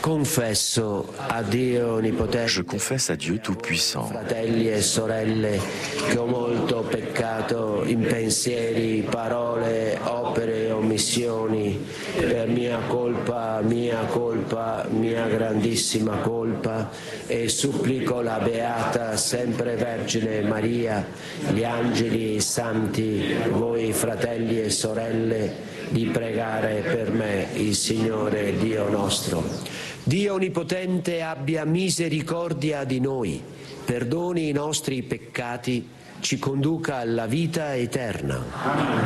Confesso a Dio Onnipotente, Je confesse à Dieu Tout-Puissant, fratelli e sorelle, che ho molto peccato in pensieri, parole, opere e omissioni, per mia colpa, mia grandissima colpa, e supplico la Beata Sempre Vergine Maria, gli angeli e i santi, voi fratelli e sorelle, di pregare per me il Signore Dio nostro. Dio Onnipotente abbia misericordia di noi, perdoni i nostri peccati, ci conduca alla vita eterna.